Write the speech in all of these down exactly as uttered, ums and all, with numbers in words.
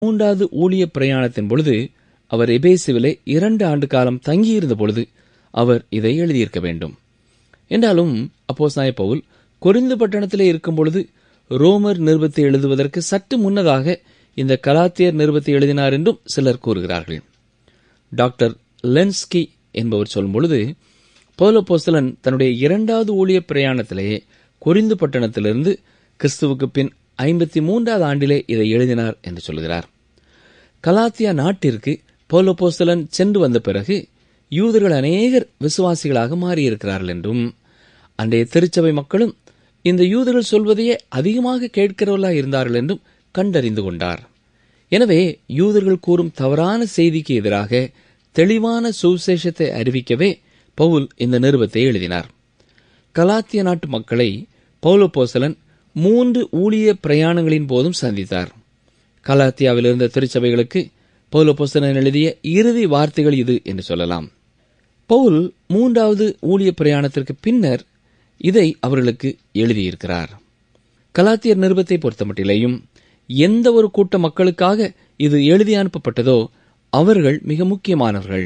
மூன்றாவது ஊழிய பிரயாணத்தின் பொழுது அவர் எபேசுவிலே இரண்டு ஆண்டு காலம் தங்கியிருந்த பொழுது அவர் இதை எழுதியிருக்க வேண்டும். என்றாலும் அப்போஸ்தலனாகிய பவுல் கொரிந்து பட்டணத்திலே இருக்கும் பொழுது ரோமர் நிருபத்தை எழுதுவதற்கு சற்று முன்னதாக இந்த கலாத்தியர் நிருபத்தை எழுதினார் என்றும் சிலர் கூறுகிறார்கள். டாக்டர் லென்ஸ்கி என்பவர் சொல்லும் பொழுது, பவுல் அப்போஸ்தலன் தன்னுடைய இரண்டாவது ஊழிய பிரயாணத்திலேயே கொரிந்து பட்டணத்திலிருந்து கிறிஸ்துவுக்கு பின் ஐம்பத்தி மூன்றாவது ஆண்டிலே இதை எழுதினார் என்று சொல்கிறார். கலாத்தியா நாட்டிற்கு பவுல் அப்போஸ்தலன் சென்று வந்த பிறகு யூதர்கள் அநேகர் விசுவாசிகளாக மாறியிருக்கிறார்கள் என்றும், அன்றைய திருச்சபை மக்களும் இந்த யூதர்கள் சொல்வதையே அதிகமாக கேட்கிறவர்களாக இருந்தார்கள் என்றும் கண்டறிந்து கொண்டார். எனவே யூதர்கள் கூறும் தவறான செய்திக்கு எதிராக தெளிவான சுவிசேஷத்தை அறிவிக்கவே பவுல் இந்த நிருபத்தை எழுதினார். கலாத்திய நாட்டு மக்களை பவுல் அப்போஸ்தலன் மூன்று ஊழிய பிரயாணங்களின் போதும் சந்தித்தார். கலாத்தியாவில் இருந்த திருச்சபைகளுக்கு பவுல் அப்போஸ்தலன் எழுதிய இறுதி வார்த்தைகள் இது என்று சொல்லலாம். பவுல் மூன்றாவது ஊழிய பிரயாணத்திற்கு பின்னர் இதை அவர்களுக்கு எழுதியிருக்கிறார். கலாத்தியர் நிருபத்தை பொறுத்தமட்டிலேயும் எந்த ஒரு கூட்ட மக்களுக்காக இது எழுதி அனுப்பப்பட்டதோ அவர்கள் மிக முக்கியமானவர்கள்.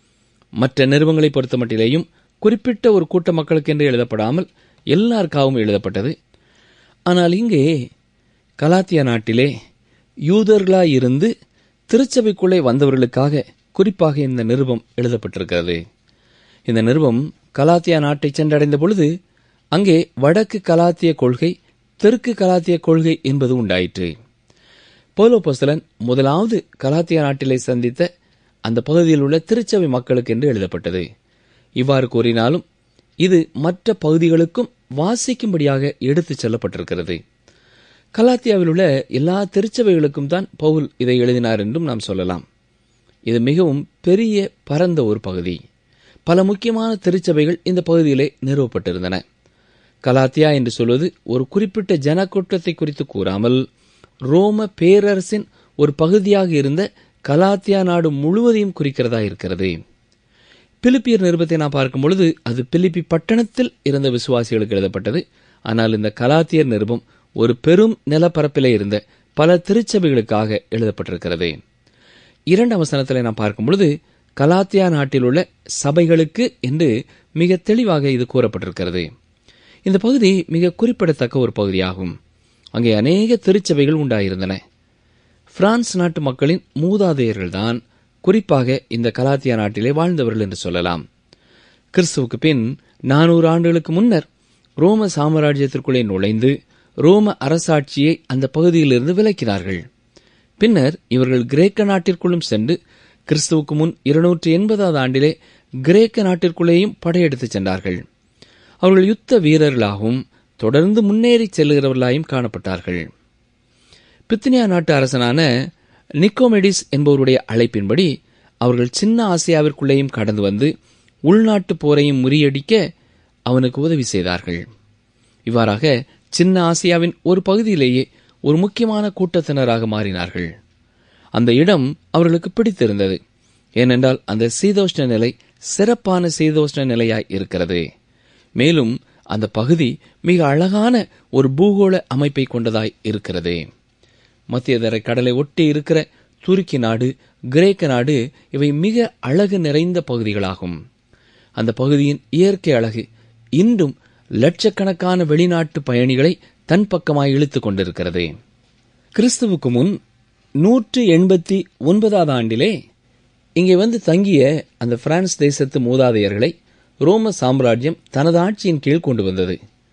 மற்ற நிருபங்களை பொறுத்தமட்டிலேயும் குறிப்பிட்ட ஒரு கூட்ட மக்களுக்கு என்று எழுதப்படாமல் எல்லாருக்காகவும் எழுதப்பட்டது. ஆனால் இங்கே கலாத்தியா நாட்டிலே யூதர்களாயிருந்து திருச்சபைக்குள்ளே வந்தவர்களுக்காக குறிப்பாக இந்த நிருபம் எழுதப்பட்டிருக்கிறது. இந்த நிருபம் கலாத்தியா நாட்டை சென்றடைந்த பொழுது அங்கே வடக்கு கலாத்திய கொள்கை, தெற்கு கலாத்திய கொள்கை என்பது உண்டாயிற்று. பவுல் அப்போஸ்தலன் முதலாவது கலாத்தியா நாட்டிலே சந்தித்த அந்த பகுதியில் உள்ள திருச்சபை மக்களுக்கு என்று எழுதப்பட்டது. இவ்வாறு கூறினாலும் இது மற்ற பகுதிகளுக்கும் வாசிக்கும்படியாக எடுத்துச் செல்லப்பட்டிருக்கிறது. கலாத்தியாவில் உள்ள எல்லா திருச்சபைகளுக்கும் தான் பவுல் இதை எழுதினார் என்றும் நாம் சொல்லலாம். இது மிகவும் பெரிய பரந்த ஒரு பகுதி. பல முக்கியமான திருச்சபைகள் இந்த பகுதியிலே நிறுவப்பட்டிருந்தன. கலாத்தியா என்று சொல்வது ஒரு குறிப்பிட்ட ஜனக்கூட்டத்தை குறித்து கூறாமல் ரோம பேரரசின் ஒரு பகுதியாக இருந்த கலாத்தியா நாடு முழுவதையும் குறிக்கிறதா இருக்கிறது. பிலிப்பியர் நிருபத்தை நாம் பார்க்கும் பொழுது அது பிலிப்பி பட்டணத்தில் இருந்த விசுவாசிகளுக்கு எழுதப்பட்டது. ஆனால் இந்த கலாத்தியர் நிருபம் ஒரு பெரும் நிலப்பரப்பிலே இருந்த பல திருச்சபைகளுக்காக எழுதப்பட்டிருக்கிறது. இரண்டாம் வசனத்திலே நாம் பார்க்கும் பொழுது கலாத்தியா நாட்டில் உள்ள சபைகளுக்கு என்று மிக தெளிவாக இது கூறப்பட்டிருக்கிறது. இந்த பகுதி மிக குறிப்பிடத்தக்க ஒரு பகுதியாகும். அங்கே அநேக திருச்சபைகள் உண்டாயிருந்தன. பிரான்ஸ் நாட்டு மக்களின் மூதாதையர்கள்தான் குறிப்பாக இந்த கலாத்தியா நாட்டிலே வாழ்ந்தவர்கள் என்று சொல்லலாம். கிறிஸ்துவுக்கு பின் நானூறு ஆண்டுகளுக்கு முன்னர் ரோம சாம்ராஜ்யத்திற்குள்ளே நுழைந்து ரோம அரசாட்சியை அந்த பகுதியிலிருந்து விலக்கினார்கள். பின்னர் இவர்கள் கிரேக்க நாட்டிற்குள்ளும் சென்று கிறிஸ்துவுக்கு முன் இருநூற்றி எண்பதாவது ஆண்டிலே கிரேக்க நாட்டிற்குள்ளேயும் படையெடுத்துச் சென்றார்கள். அவர்கள் யுத்த வீரர்களாகவும் தொடர்ந்து முன்னேறி செல்லுகிறவர்களாயும் காணப்பட்டார்கள். பித்தினியா நாட்டு அரசனான நிக்கோமெடிஸ் என்பவருடைய அழைப்பின்படி அவர்கள் சின்ன ஆசியாவிற்குள்ளேயும் கடந்து வந்து உள்நாட்டு போரையும் முறியடிக்க அவனுக்கு உதவி செய்தார்கள். இவ்வாறாக சின்ன ஆசியாவின் ஒரு பகுதியிலேயே ஒரு முக்கியமான கூட்டத்தினராக மாறினார்கள். அந்த இடம் அவர்களுக்கு பிடித்திருந்தது. ஏனென்றால் அந்த சீதோஷ்ண நிலை சிறப்பான சீதோஷ்ண நிலையாய் இருக்கிறது. மேலும் அந்த பகுதி மிக அழகான ஒரு பூகோள அமைப்பை கொண்டதாய் இருக்கிறது. மத்தியதரை கடலை ஒட்டி இருக்கிற துருக்கி நாடு, கிரேக்க நாடு இவை மிக அழகு நிறைந்த பகுதிகளாகும். அந்த பகுதியின் இயற்கை அழகு இன்றும் லட்சக்கணக்கான வெளிநாட்டு பயணிகளை தன் பக்கமாய் இழுத்துக் கொண்டிருக்கிறது. கிறிஸ்துவுக்கு முன் நூற்று எண்பத்தி ஒன்பதாவது ஆண்டிலே இங்கே வந்து தங்கிய அந்த பிரான்ஸ் தேசத்து மூதாதையர்களை ரோம சாம்ராஜ்யம் தனது ஆட்சியின் கீழ் கொண்டு வந்தது.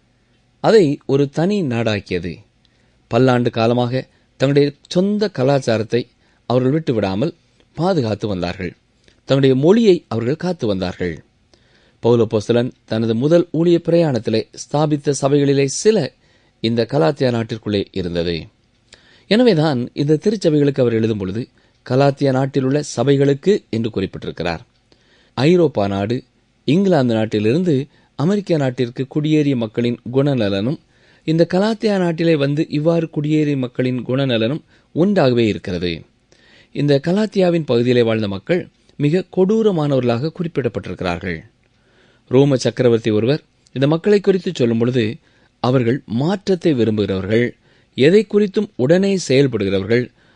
அதை ஒரு தனி நாடாக்கியது. பல்லாண்டு காலமாக தங்களுடைய சொந்த கலாச்சாரத்தை அவர்கள் விட்டுவிடாமல் பாதுகாத்து வந்தார்கள். தங்களுடைய மொழியை அவர்கள் காத்து வந்தார்கள். பவுல் அப்போஸ்தலன் தனது முதல் ஊழிய பிரயாணத்திலே ஸ்தாபித்த சபைகளிலே சில இந்த கலாத்தியா நாட்டிற்குள்ளே இருந்தது. எனவேதான் இந்த திருச்சபைகளுக்கு அவர் எழுதும் பொழுது கலாத்தியா நாட்டில் உள்ள சபைகளுக்கு என்று குறிப்பிட்டிருக்கிறார். ஐரோப்பா நாடு, இங்கிலாந்து நாட்டிலிருந்து அமெரிக்க நாட்டிற்கு குடியேறிய மக்களின் குணநலனும் இந்த கலாத்தியா நாட்டிலே வந்து இவ்வாறு குடியேறிய மக்களின் குணநலனும் ஒன்றாகவே இருக்கிறது. இந்த கலாத்தியாவின் பகுதியிலே வாழ்ந்த மக்கள் மிக கொடூரமானவர்களாக குறிப்பிடப்பட்டிருக்கிறார்கள். ரோம சக்கரவர்த்தி ஒருவர் இந்த மக்களை குறித்து சொல்லும் பொழுது அவர்கள் மாற்றத்தை விரும்புகிறவர்கள், எதை குறித்தும் உடனே செயல்படுகிறவர்கள்,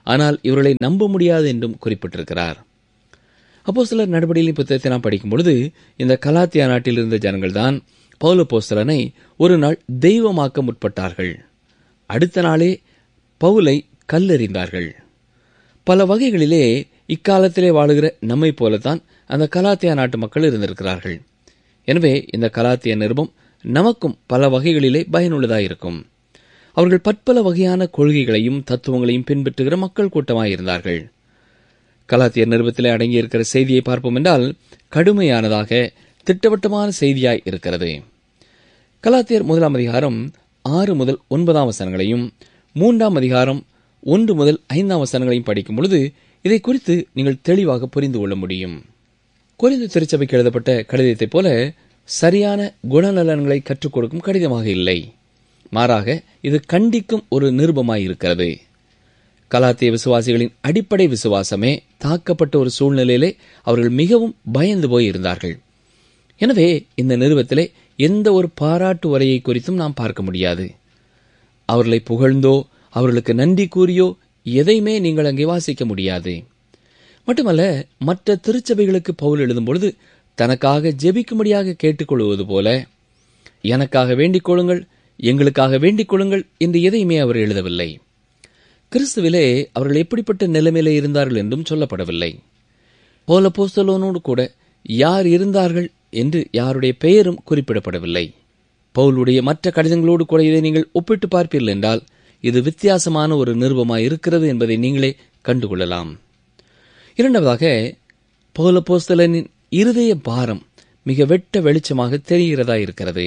ஆனால் இவர்களை நம்ப முடியாது என்றும் குறிப்பிட்டிருக்கிறார். அப்போஸ்தலர் நடபடிகளின் புத்தகத்தை நாம் படிக்கும் பொழுது இந்த கலாத்தியா நாட்டில் இருந்த ஜனங்கள்தான் பவுல் அப்போஸ்தலனை ஒரு நாள் தெய்வமாக்க முற்பட்டார்கள். அடுத்த நாளே பவுலை கல்லெறிந்தார்கள். பல வகைகளிலே இக்காலத்திலே வாழுகிற நம்மை போலத்தான் அந்த கலாத்தியா நாட்டு மக்கள் இருந்திருக்கிறார்கள். எனவே இந்த கலாத்திய நிருபம் நமக்கும் பல வகைகளிலே பயனுள்ளதாயிருக்கும். அவர்கள் பற்பல வகையான கொள்கைகளையும் தத்துவங்களையும் பின்பற்றுகிற மக்கள் கூட்டமாயிருந்தார்கள். கலாத்தியர் நிருபத்திலே அடங்கியிருக்கிற செய்தியை பார்ப்போம் என்றால் கடுமையானதாக திட்டவட்டமான செய்தியாய் இருக்கிறது. கலாத்தியர் முதலாம் அதிகாரம் ஆறு முதல் ஒன்பதாம் வசனங்களையும் மூன்றாம் அதிகாரம் ஒன்று முதல் ஐந்தாம் வசனங்களையும் படிக்கும் பொழுது இதை குறித்து நீங்கள் தெளிவாக புரிந்து கொள்ள முடியும். கொரிந்து திருச்சபைக்கு எழுதப்பட்ட கடிதத்தைப் போல சரியான குணநலன்களை கற்றுக் கொடுக்கும் கடிதமாக இல்லை. மாறாக இது கண்டிக்கும் ஒரு நிருபமாயிருக்கிறது. கலாத்திய விசுவாசிகளின் அடிப்படை விசுவாசமே தாக்கப்பட்ட ஒரு சூழ்நிலையிலே அவர்கள் மிகவும் பயந்து போய் இருந்தார்கள். எனவே இந்த நிருபத்திலே எந்த ஒரு பாராட்டு உரையை குறித்தும் நாம் பார்க்க முடியாது. அவர்களை புகழ்ந்தோ அவர்களுக்கு நன்றி கூறியோ எதையுமே நீங்கள் அங்கே வாசிக்க முடியாது. மட்டுமல்ல, மற்ற திருச்சபைகளுக்கு பவுல் எழுதும்பொழுது தனக்காக ஜெபிக்கும்படியாக கேட்டுக்கொள்வது போல எனக்காக வேண்டிக் கொள்ளுங்கள், எங்களுக்காக வேண்டிக் கொள்ளுங்கள் என்று எதையுமே அவர் எழுதவில்லை. கிறிஸ்துவிலே அவர்கள் எப்படிப்பட்ட நிலைமையிலே இருந்தார்கள் என்றும் சொல்லப்படவில்லை. பவுல் அப்போஸ்தலனோடு கூட யார் இருந்தார்கள் என்று யாருடைய பெயரும் குறிப்பிடப்படவில்லை. பவுலுடைய மற்ற கடிதங்களோடு கூட இதை நீங்கள் ஒப்பிட்டு பார்ப்பீர்கள் என்றால் இது வித்தியாசமான ஒரு நிருபமாய் இருக்கிறது என்பதை நீங்களே கண்டுகொள்ளலாம். இரண்டாவதாக, பவுல் அப்போஸ்தலனின் இருதய பாரம் மிக வெட்ட வெளிச்சமாக தெரிகிறதா இருக்கிறது.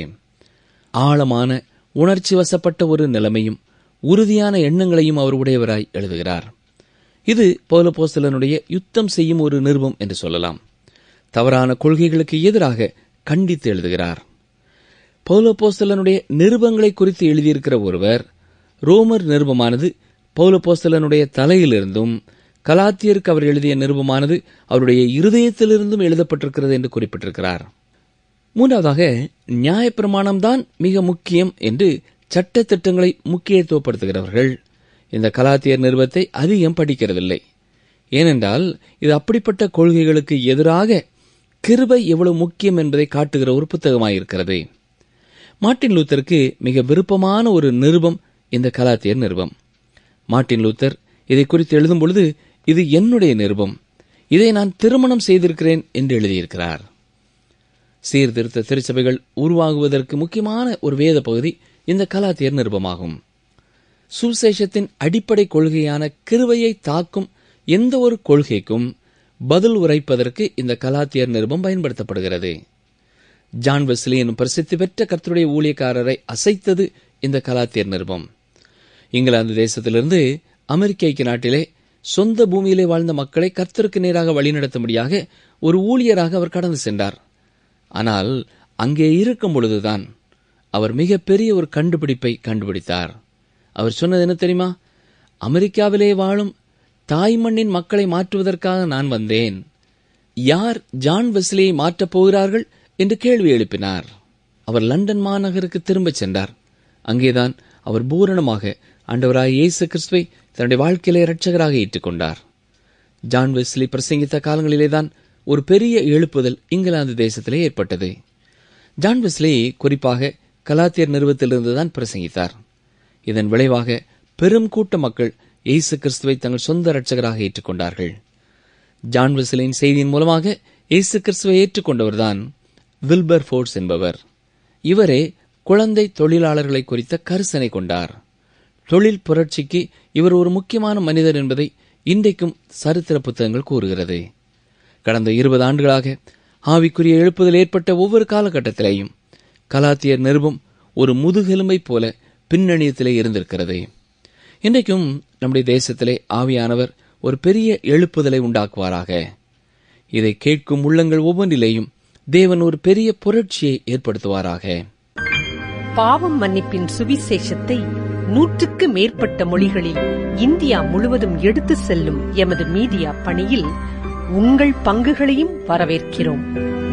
ஆழமான உணர்ச்சி வசப்பட்ட ஒரு நிலைமையும் உறுதியான எண்ணங்களையும் அவர் உடையவராய் எழுதுகிறார். இது பவுல் அப்போஸ்தலனுடைய யுத்தம் செய்யும் ஒரு நிருபம் என்று சொல்லலாம். தவறான கொள்கைகளுக்கு எதிராக கண்டித்து எழுதுகிறார். பவுல் அப்போஸ்தலனுடைய நிருபங்களை குறித்து எழுதியிருக்கிற ஒருவர் ரோமர் நிருபமானது பவுல் அப்போஸ்தலனுடைய தலையிலிருந்தும் கலாத்தியருக்கு அவர் எழுதிய நிருபமானது அவருடைய இருதயத்திலிருந்தும் எழுதப்பட்டிருக்கிறது என்று குறிப்பிட்டிருக்கிறார். மூன்றாவதாக, நியாயப்பிரமாணம்தான் மிக முக்கியம் என்று சட்ட திட்டங்களை முக்கியத்துவப்படுத்துகிறவர்கள் இந்த கலாத்தியர் நிருபத்தை அதிகம் படிக்கிறதில்லை. ஏனென்றால் இது அப்படிப்பட்ட கொள்கைகளுக்கு எதிராக கிருபை எவ்வளவு முக்கியம் என்பதை காட்டுகிற ஒரு புத்தகமாயிருக்கிறது. மார்ட்டின் லூத்தருக்கு மிக விருப்பமான ஒரு நிருபம் இந்த கலாத்தியர் நிருபம். மார்ட்டின் லூத்தர் இதை குறித்து எழுதும் பொழுது இது என்னுடைய நிருபம், இதை நான் திருமணம் செய்திருக்கிறேன் என்று எழுதியிருக்கிறார். சீர்திருத்த திருச்சபைகள் உருவாகுவதற்கு முக்கியமான ஒரு வேத பகுதி இந்த கலாத்தியர் நிருபமாகும். சுவிசேஷத்தின் அடிப்படை கொள்கையான கிருபையை தாக்கும் எந்த ஒரு கொள்கைக்கும் பதில் உரைப்பதற்கு இந்த கலாத்தியர் நிருபம் பயன்படுத்தப்படுகிறது. ஜான் வெஸ்லி எனும் பிரசித்தி பெற்ற கர்த்தருடைய ஊழியக்காரரை அசைத்தது இந்த கலாத்தியர் நிருபம். இங்கிலாந்து தேசத்திலிருந்து அமெரிக்க ஐக்கிய நாட்டிலே சொந்த பூமியிலே வாழ்ந்த மக்களை கர்த்தருக்கு நேராக வழிநடத்தும்படியாக ஒரு ஊழியராக அவர் கடந்து சென்றார். ஆனால் அங்கே இருக்கும் பொழுதுதான் அவர் மிகப்பெரிய ஒரு கண்டுபிடிப்பை கண்டுபிடித்தார். அவர் சொன்னது என்ன தெரியுமா? அமெரிக்காவிலே வாழும் தாய்மண்ணின் மக்களை மாற்றுவதற்காக நான் வந்தேன். யார் ஜான் வெஸ்லியை மாற்றப் போகிறார்கள் என்று கேள்வி எழுப்பினார். அவர் லண்டன் மாநகருக்கு திரும்பச் சென்றார். அங்கேதான் அவர் பூரணமாக ஆண்டவராய் இயேசு கிறிஸ்துவை தன்னுடைய வாழ்க்கையிலே இரட்சகராக ஏற்றுக்கொண்டார். ஜான் வெஸ்லி பிரசங்கித்த காலங்களிலேதான் ஒரு பெரிய எழுப்புதல் இங்கிலாந்து தேசத்திலே ஏற்பட்டது. ஜான் வெஸ்லி குறிப்பாக கலாத்தியர் நிறுவத்திலிருந்துதான் பிரசங்கித்தார். இதன் விளைவாக பெரும் கூட்ட மக்கள் இயேசு கிறிஸ்துவை தங்கள் சொந்த இரட்சகராக ஏற்றுக்கொண்டார்கள். ஜான் வெஸ்லியின் செய்தியின் மூலமாக இயேசு கிறிஸ்துவை ஏற்றுக்கொண்டவர்தான் வில்பர் ஃபோர்ட்ஸ் என்பவர். இவரே குழந்தை தொழிலாளர்களை குறித்த கரிசனை கொண்டார். தொழில் புரட்சிக்கு இவர் ஒரு முக்கியமான மனிதர் என்பதை இன்றைக்கும் சரித்திர புத்தகங்கள் கூறுகிறது. கடந்த இருபது ஆண்டுகளாக ஆவிக்குரிய எழுப்புதல் ஏற்பட்ட ஒவ்வொரு காலகட்டத்திலேயும் கலாத்தியர் நிருபம் ஒரு முதுகெலும்பை போல பின்னணியத்திலே இருந்திருக்கிறது. இன்றைக்கும் நம்முடைய தேசத்திலே ஆவியானவர் ஒரு பெரிய எழுப்புதலை உண்டாக்குவாராக. இதை கேட்கும் உள்ளங்கள் ஒவ்வொன்றிலேயும் தேவன் ஒரு பெரிய புரட்சியை ஏற்படுத்துவாராக. பாவம் மன்னிப்பின் சுவிசேஷத்தை நூற்றுக்கு மேற்பட்ட மொழிகளில் இந்தியா முழுவதும் எடுத்து செல்லும் எமது மீடியா பணியில் உங்கள் பங்குகளையும் வரவேற்கிறோம்.